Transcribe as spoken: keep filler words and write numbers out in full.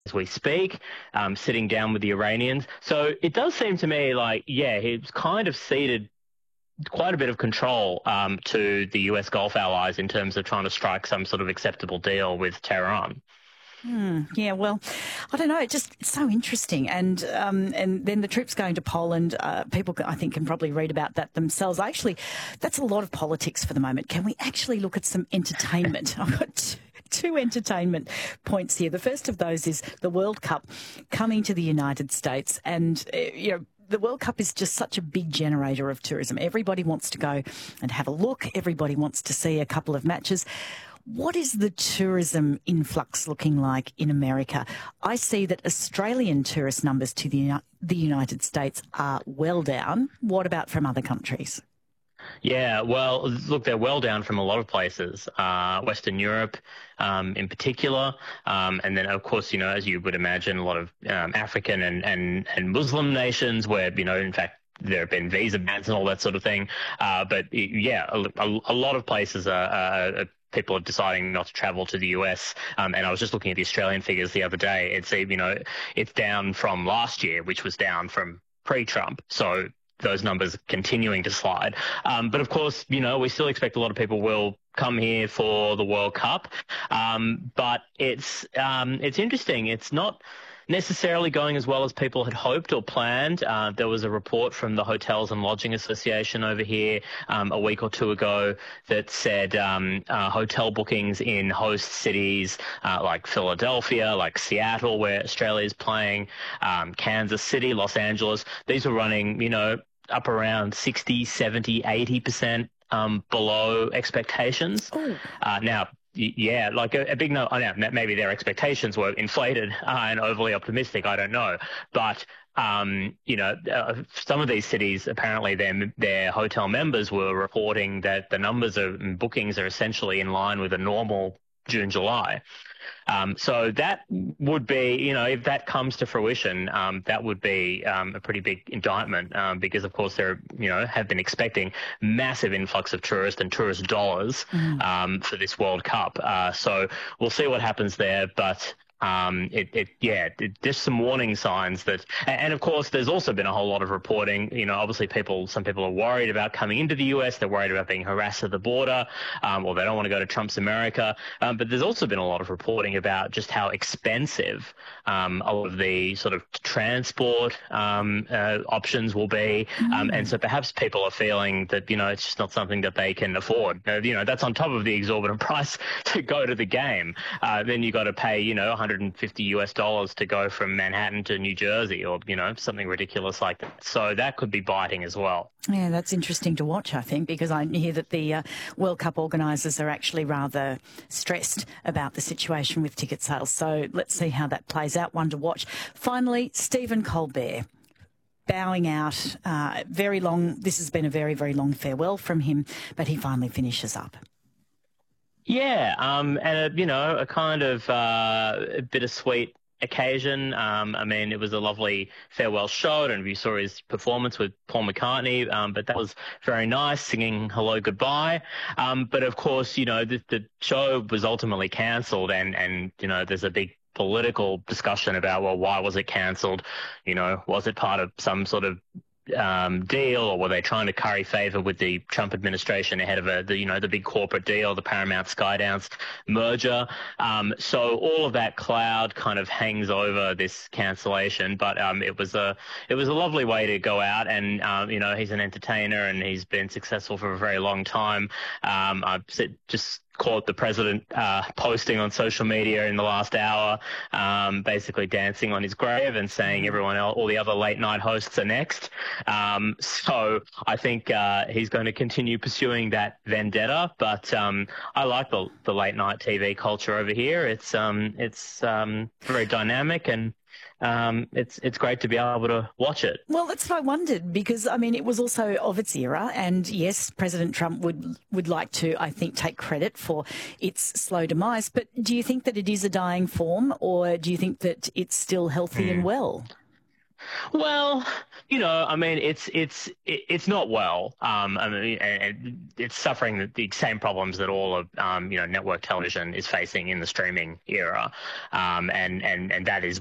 as we speak, um, sitting down with the Iranians. So it does seem to me like, yeah, he's kind of ceded quite a bit of control um, to the U S Gulf allies in terms of trying to strike some sort of acceptable deal with Tehran. Hmm, yeah, well, I don't know. It just it's so interesting, and um, and then the troops going to Poland. Uh, people, I think, can probably read about that themselves. Actually, that's a lot of politics for the moment. Can we actually look at some entertainment? I've got two, two entertainment points here. The first of those is the World Cup coming to the United States, and uh, you know. The World Cup is just such a big generator of tourism. Everybody wants to go and have a look. Everybody wants to see a couple of matches. What is the tourism influx looking like in America? I see that Australian tourist numbers to the, the United States are well down. What about from other countries? Yeah, well, look, they're well down from a lot of places, uh, Western Europe um, in particular. Um, and then, of course, you know, as you would imagine, a lot of um, African and, and, and Muslim nations where, you know, in fact, there have been visa bans and all that sort of thing. Uh, but, yeah, a, a, a lot of places are, are people are deciding not to travel to the U S. Um, and I was just looking at the Australian figures the other day. It's, you know, it's down from last year, which was down from pre-Trump. So those numbers continuing to slide. Um, but of course, you know, we still expect a lot of people will come here for the World Cup. Um, but it's um, it's interesting. It's not necessarily going as well as people had hoped or planned. Uh, there was a report from the Hotels and Lodging Association over here um, a week or two ago that said um, uh, hotel bookings in host cities uh, like Philadelphia, like Seattle, where Australia is playing, um, Kansas City, Los Angeles, these were running, you know, up around sixty, seventy, eighty percent um, below expectations. Uh, now, yeah, like a, a big no. Now, maybe their expectations were inflated uh, and overly optimistic. I don't know, but um, you know, uh, some of these cities apparently their their hotel members were reporting that the numbers of bookings are essentially in line with a normal June, July. Um, so that would be, you know, if that comes to fruition, um, that would be um, a pretty big indictment um, because, of course, there, you know, have been expecting massive influx of tourists and tourist dollars mm. um, for this World Cup. Uh, so we'll see what happens there, but. Um, it, it, yeah, it, just some warning signs that, and of course, there's also been a whole lot of reporting. You know, obviously, people, some people are worried about coming into the U S. They're worried about being harassed at the border, um, or they don't want to go to Trump's America. Um, but there's also been a lot of reporting about just how expensive um, a lot of the sort of transport um, uh, options will be, mm. um, and so perhaps people are feeling that you know it's just not something that they can afford. Uh, you know, that's on top of the exorbitant price to go to the game. Uh, then you got to pay, you know, one hundred fifty U S dollars to go from Manhattan to New Jersey or, you know, something ridiculous like that. So that could be biting as well. Yeah, that's interesting to watch, I think, because I hear that the uh, World Cup organisers are actually rather stressed about the situation with ticket sales. So let's see how that plays out. One to watch. Finally, Stephen Colbert. Bowing out, uh, very long, this has been a very, very long farewell from him, but he finally finishes up. Yeah, um, and, a, you know, a kind of uh, a bittersweet occasion. Um, I mean, it was a lovely farewell show, and you saw his performance with Paul McCartney, um, but that was very nice, singing Hello Goodbye. Um, but, of course, you know, the, the show was ultimately cancelled, and, and, you know, there's a big political discussion about, well, why was it cancelled? You know, was it part of some sort of um, deal, or were they trying to curry favour with the Trump administration ahead of a, the, you know, the big corporate deal, the Paramount Skydance merger? Um, so all of that cloud kind of hangs over this cancellation, but um, it was a it was a lovely way to go out, and um, you know, he's an entertainer and he's been successful for a very long time. Um, I've just caught the president uh, posting on social media in the last hour, um, basically dancing on his grave and saying everyone else, all the other late night hosts are next. Um, so I think uh, he's going to continue pursuing that vendetta. But um, I like the the late night T V culture over here. It's um it's um very dynamic, and Um, it's it's great to be able to watch it. Well, that's what I wondered, because, I mean, it was also of its era, and yes, President Trump would, would like to, I think, take credit for its slow demise, but do you think that it is a dying form, or do you think that it's still healthy mm. and well? Well, you know, I mean, it's it's it- it's not well. Um, I mean, and and it's suffering the, the same problems that all of um, you know network television is facing in the streaming era, um, and and and that is